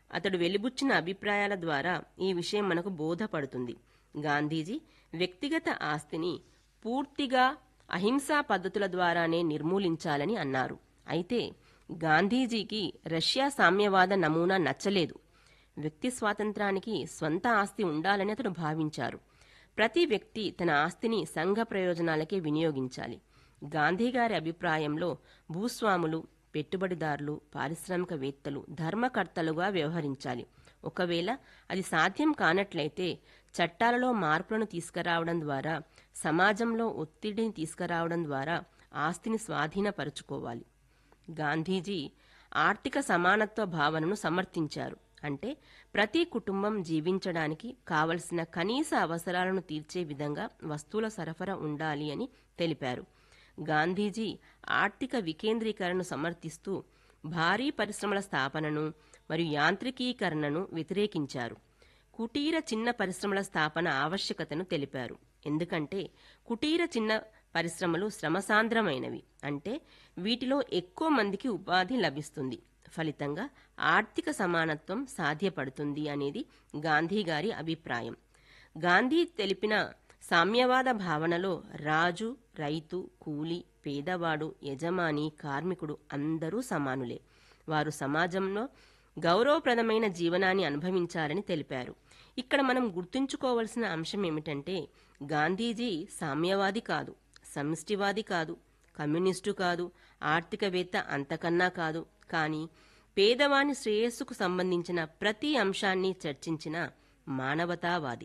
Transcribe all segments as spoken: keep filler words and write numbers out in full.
అతడు వెలిబుచ్చిన అభిప్రాయాల ద్వారా ఈ విషయం మనకు బోధపడుతుంది. గాంధీజీ వ్యక్తిగత ఆస్తిని పూర్తిగా అహింసా పద్ధతుల ద్వారానే నిర్మూలించాలని అన్నారు. అయితే గాంధీజీకి రష్యా సామ్యవాద నమూనా నచ్చలేదు. వ్యక్తి స్వాతంత్రానికి స్వంత ఆస్తి ఉండాలని అతడు భావించారు. ప్రతి వ్యక్తి తన ఆస్తిని సంఘ ప్రయోజనాలకే వినియోగించాలి. గాంధీగారి అభిప్రాయంలో భూస్వాములు, పెట్టుబడిదారులు, పారిశ్రామికవేత్తలు ధర్మకర్తలుగా వ్యవహరించాలి. ఒకవేళ అది సాధ్యం కానట్లయితే చట్టాలలో మార్పులను తీసుకురావడం ద్వారా, సమాజంలో ఒత్తిడిని తీసుకురావడం ద్వారా ఆస్తిని స్వాధీనపరుచుకోవాలి. గాంధీజీ ఆర్థిక సమానత్వ భావనను సమర్థించారు. అంటే ప్రతి కుటుంబం జీవించడానికి కావలసిన కనీస అవసరాలను తీర్చే విధంగా వస్తువుల సరఫరా ఉండాలి అని తెలిపారు. గాంధీజీ ఆర్థిక వికేంద్రీకరణను సమర్థిస్తూ భారీ పరిశ్రమల స్థాపనను మరియు యాంత్రికీకరణను వ్యతిరేకించారు. కుటీర చిన్న పరిశ్రమల స్థాపన ఆవశ్యకతను తెలిపారు. ఎందుకంటే కుటీర చిన్న పరిశ్రమలు శ్రమసాంద్రమైనవి, అంటే వీటిలో ఎక్కువ మందికి ఉపాధి లభిస్తుంది. ఫలితంగా ఆర్థిక సమానత్వం సాధ్యపడుతుంది అనేది గాంధీగారి అభిప్రాయం. గాంధీ తెలిపిన సామ్యవాద భావనలో రాజు, రైతు, కూలి, పేదవాడు, యజమాని, కార్మికుడు అందరూ సమానులే. వారు సమాజంలో గౌరవప్రదమైన జీవనాన్ని అనుభవించాలని తెలిపారు. ఇక్కడ మనం గుర్తుంచుకోవలసిన అంశం ఏమిటంటే గాంధీజీ సామ్యవాది కాదు, సమిష్టివాది కాదు, కమ్యూనిస్టు కాదు, ఆర్థికవేత్త అంతకన్నా కాదు. కానీ పేదవాని శ్రేయస్సుకు సంబంధించిన ప్రతి అంశాన్ని చర్చించిన మానవతావాది.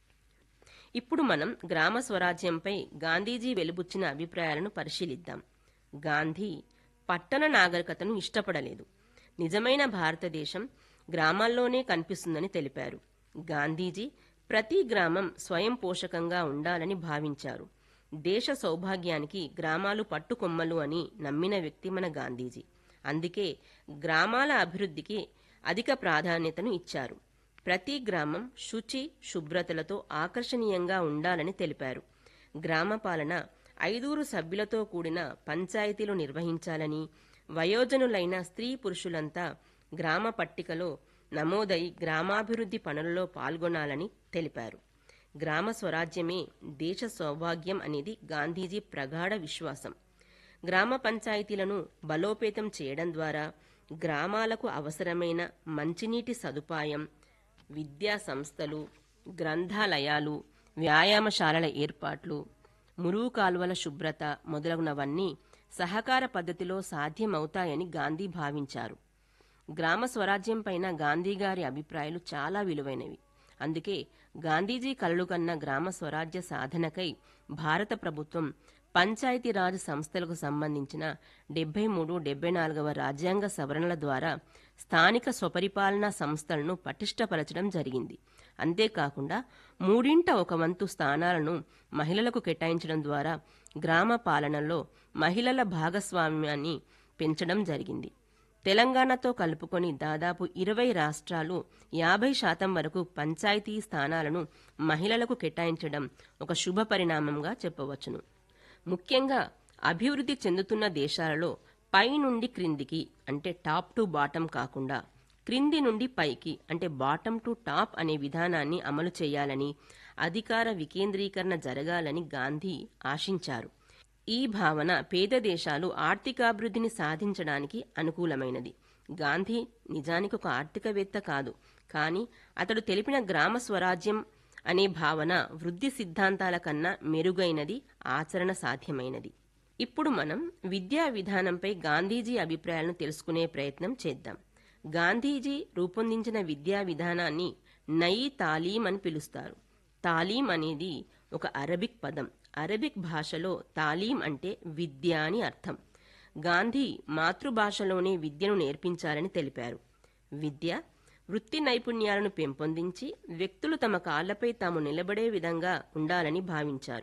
ఇప్పుడు మనం గ్రామ స్వరాజ్యంపై గాంధీజీ వెలుబుచ్చిన అభిప్రాయాలను పరిశీలిద్దాం. గాంధీ పట్టణ నాగరికతను ఇష్టపడలేదు. నిజమైన భారతదేశం గ్రామాల్లోనే కనిపిస్తుందని తెలిపారు. గాంధీజీ ప్రతి గ్రామం స్వయం పోషకంగా ఉండాలని భావించారు. దేశ సౌభాగ్యానికి గ్రామాలు పట్టుకొమ్మలు అని నమ్మిన వ్యక్తి మన గాంధీజీ. అందుకే గ్రామాల అభివృద్ధికి అధిక ప్రాధాన్యతను ఇచ్చారు. ప్రతి గ్రామం శుచి, శుభ్రతలతో ఆకర్షణీయంగా ఉండాలని తెలిపారు. గ్రామ పాలన ఐదుగురు సభ్యులతో కూడిన పంచాయతీలు నిర్వహించాలని, వయోజనులైన స్త్రీ పురుషులంతా గ్రామ పట్టికలో నమోదై గ్రామాభివృద్ధి పనులలో పాల్గొనాలని తెలిపారు. గ్రామ స్వరాజ్యమే దేశ సౌభాగ్యం అనేది గాంధీజీ ప్రగాఢ విశ్వాసం. గ్రామ పంచాయతీలను బలోపేతం చేయడం ద్వారా గ్రామాలకు అవసరమైన మంచినీటి సదుపాయం, విద్యా సంస్థలు, గ్రంథాలయాలు, వ్యాయామశాలల ఏర్పాట్లు, మురుగు కాలువల శుభ్రత మొదలగునవన్నీ సహకార పద్ధతిలో సాధ్యమవుతాయని గాంధీ భావించారు. గ్రామ స్వరాజ్యం పైన గాంధీగారి అభిప్రాయాలు చాలా విలువైనవి. అందుకే గాంధీజీ కలలు కన్న గ్రామ స్వరాజ్య సాధనకై భారత ప్రభుత్వం పంచాయతీరాజ్ సంస్థలకు సంబంధించిన డెబ్బై మూడు డెబ్బై నాలుగవ రాజ్యాంగ సవరణల ద్వారా స్థానిక స్వపరిపాలనా సంస్థలను పటిష్టపరచడం జరిగింది. అంతేకాకుండా మూడింట ఒక వంతు స్థానాలను మహిళలకు కేటాయించడం ద్వారా గ్రామ పాలనలో మహిళల భాగస్వామ్యాన్ని పెంచడం జరిగింది. తెలంగాణతో కలుపుకొని దాదాపు ఇరవై రాష్ట్రాలు యాభై శాతం వరకు పంచాయతీ స్థానాలను మహిళలకు కేటాయించడం ఒక శుభ పరిణామంగా చెప్పవచ్చును. ముఖ్యంగా అభివృద్ధి చెందుతున్న దేశాలలో పై నుండి క్రిందికి అంటే టాప్ టు బాటం కాకుండా క్రింది నుండి పైకి అంటే బాటం టు టాప్ అనే విధానాన్ని అమలు చేయాలని, అధికార వికేంద్రీకరణ జరగాలని గాంధీ ఆశించారు. ఈ భావన పేద దేశాలు ఆర్థికాభివృద్ధిని సాధించడానికి అనుకూలమైనది. గాంధీ నిజానికి ఒక ఆర్థికవేత్త కాదు, కానీ అతడు తెలిపిన గ్రామ స్వరాజ్యం అనే భావన వృద్ధి సిద్ధాంతాల కన్నా మెరుగైనది, ఆచరణ సాధ్యమైనది. ఇప్పుడు మనం విద్యా విధానంపై గాంధీజీ అభిప్రాయాలను తెలుసుకునే ప్రయత్నం చేద్దాం. గాంధీజీ రూపొందించిన విద్యా విధానాన్ని నయీ తాలీం అని పిలుస్తారు. తాలీం అనేది ఒక అరబిక్ పదం. అరబిక్ భాషలో తాలీం అంటే విద్య అని అర్థం. గాంధీ మాతృభాషలోనే విద్యను నేర్పించాలని తెలిపారు. విద్య వృత్తి నైపుణ్యాలను పెంపొందించి వ్యక్తులు తమ కాళ్లపై తాము నిలబడే విధంగా ఉండాలని భావించారు.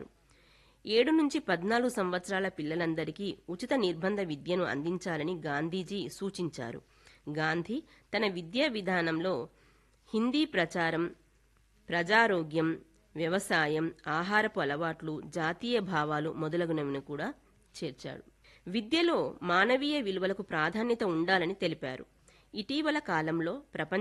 ఏడు నుంచి పద్నాలుగు సంవత్సరాల పిల్లలందరికీ ఉచిత నిర్బంధ విద్యను అందించాలని గాంధీజీ సూచించారు. గాంధీ తన విద్యా విధానంలో హిందీ ప్రచారం, ప్రజారోగ్యం, వ్యవసాయం, ఆహారపు అలవాట్లు, జాతీయ భావాలు మొదలగునవిని కూడా చేర్చాడు. విద్యలో మానవీయ విలువలకు ప్రాధాన్యత ఉండాలని తెలిపారు. ఇటీవల కాలంలో ప్రపంచ